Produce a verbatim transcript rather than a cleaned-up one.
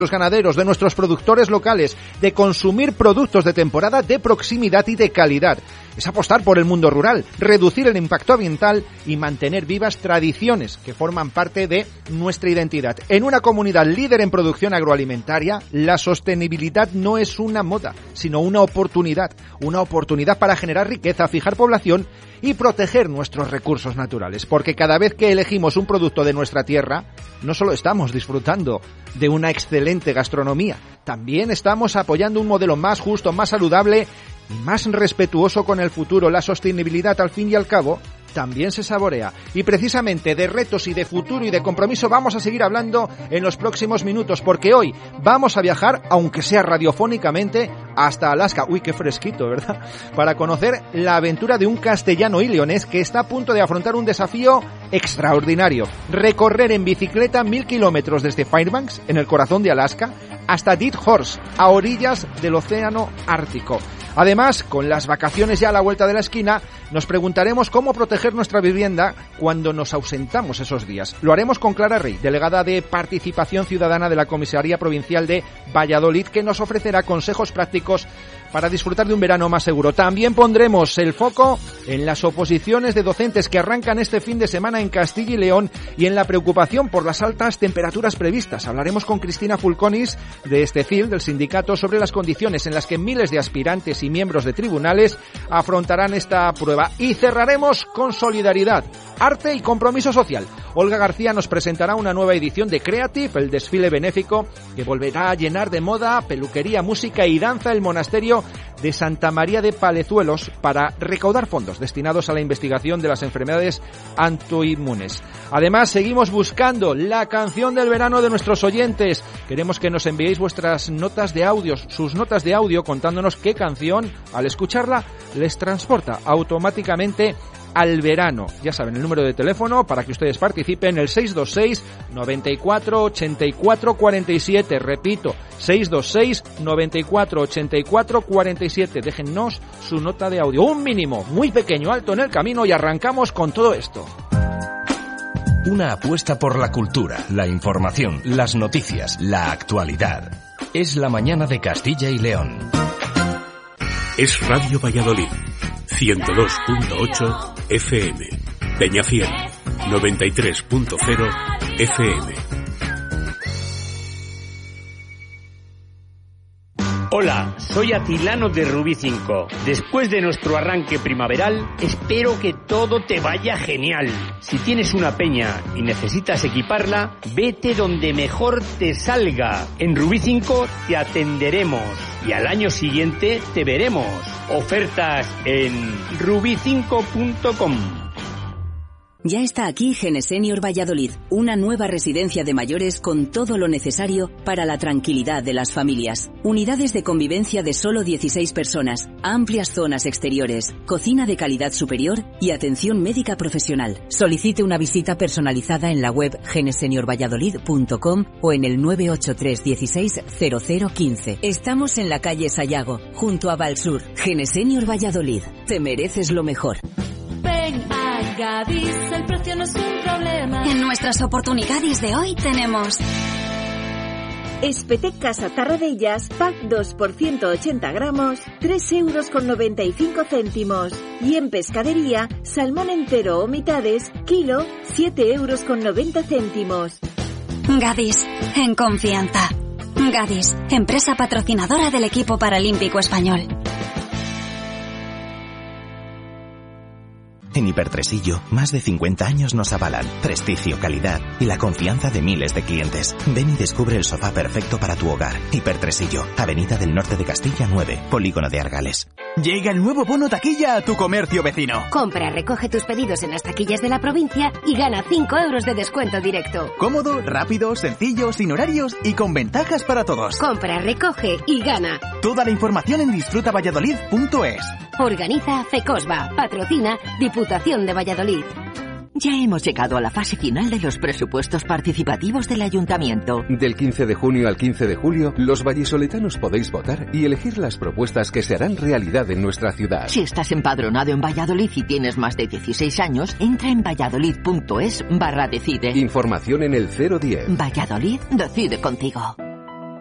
los ganaderos, de nuestros productores locales, de consumir productos de temporada, de proximidad y de calidad. Es apostar por el mundo rural, reducir el impacto ambiental y mantener vivas tradiciones que forman parte de nuestra identidad. En una comunidad líder en producción agroalimentaria, la sostenibilidad no es una moda, sino una oportunidad. Una oportunidad para generar riqueza, fijar población y proteger nuestros recursos naturales. Porque cada vez que elegimos un producto de nuestra tierra, no solo estamos disfrutando de una excelente gastronomía, también estamos apoyando un modelo más justo, más saludable y más respetuoso con el futuro. La sostenibilidad, al fin y al cabo, también se saborea. Y precisamente de retos y de futuro y de compromiso vamos a seguir hablando en los próximos minutos, porque hoy vamos a viajar, aunque sea radiofónicamente, hasta Alaska. Uy, qué fresquito, ¿verdad? Para conocer la aventura de un castellano y leonés que está a punto de afrontar un desafío extraordinario. Recorrer en bicicleta mil kilómetros desde Fairbanks, en el corazón de Alaska, hasta Dead Horse, a orillas del océano Ártico. Además, con las vacaciones ya a la vuelta de la esquina, nos preguntaremos cómo proteger nuestra vivienda cuando nos ausentamos esos días. Lo haremos con Clara Rey, delegada de Participación Ciudadana de la Comisaría Provincial de Valladolid, que nos ofrecerá consejos prácticos para disfrutar de un verano más seguro. También pondremos el foco en las oposiciones de docentes que arrancan este fin de semana en Castilla y León y en la preocupación por las altas temperaturas previstas. Hablaremos con Cristina Fulconis de Estecil, del sindicato, sobre las condiciones en las que miles de aspirantes y miembros de tribunales afrontarán esta prueba. Y cerraremos con solidaridad, arte y compromiso social. Olga García nos presentará una nueva edición de Creative, el desfile benéfico que volverá a llenar de moda, peluquería, música y danza el monasterio de Santa María de Palezuelos para recaudar fondos destinados a la investigación de las enfermedades autoinmunes. Además, seguimos buscando la canción del verano de nuestros oyentes. Queremos que nos enviéis vuestras notas de audio, sus notas de audio, contándonos qué canción, al escucharla, les transporta automáticamente al verano. Ya saben, el número de teléfono para que ustedes participen, el seis dos seis, noventa y cuatro, ochenta y cuatro, cuarenta y siete. Repito, seis dos seis, noventa y cuatro, ochenta y cuatro, cuarenta y siete. Déjennos su nota de audio, un mínimo, muy pequeño, alto en el camino, y arrancamos con todo esto. Una apuesta por la cultura, la información, las noticias, la actualidad. Es la mañana de Castilla y León. Es Radio Valladolid, ciento dos punto ocho F M. Peñafiel, noventa y tres punto cero F M. Hola, soy Atilano de Rubí cinco. Después de nuestro arranque primaveral, espero que todo te vaya genial. Si tienes una peña y necesitas equiparla, vete donde mejor te salga. En Rubí cinco te atenderemos y al año siguiente te veremos. Ofertas en rubí cinco punto com. Ya está aquí Genesenior Valladolid, una nueva residencia de mayores con todo lo necesario para la tranquilidad de las familias. Unidades de convivencia de solo dieciséis personas, amplias zonas exteriores, cocina de calidad superior y atención médica profesional. Solicite una visita personalizada en la web genesenior valladolid punto com o en el nueve ocho tres dieciséis cero cero quince. Estamos en la calle Sayago, junto a Valsur. Genesenior Valladolid, te mereces lo mejor. Ven a Gadis, el precio no es un problema. En nuestras oportunidades de hoy tenemos Espetec Casa Tarradellas, pack dos por ciento ochenta gramos, tres euros con noventa y cinco céntimos. Y en pescadería, salmón entero o mitades, kilo, siete euros con noventa céntimos. Gadis, en confianza. Gadis, empresa patrocinadora del equipo paralímpico español. En Hipertresillo, más de cincuenta años nos avalan, prestigio, calidad y la confianza de miles de clientes. Ven y descubre el sofá perfecto para tu hogar. Hipertresillo, Avenida del Norte de Castilla nueve, Polígono de Argales. Llega el nuevo bono taquilla a tu comercio vecino. Compra, recoge tus pedidos en las taquillas de la provincia y gana cinco euros de descuento directo. Cómodo, rápido, sencillo, sin horarios y con ventajas para todos. Compra, recoge y gana. Toda la información en disfruta valladolid punto es. Organiza FECOSBA, patrocina Diputación de Valladolid. Ya hemos llegado a la fase final de los presupuestos participativos del Ayuntamiento. Del quince de junio al quince de julio, los vallisoletanos podéis votar y elegir las propuestas que se harán realidad en nuestra ciudad. Si estás empadronado en Valladolid y tienes más de dieciséis años, entra en valladolid punto es barra decide. Información en el cero diez. Valladolid decide contigo.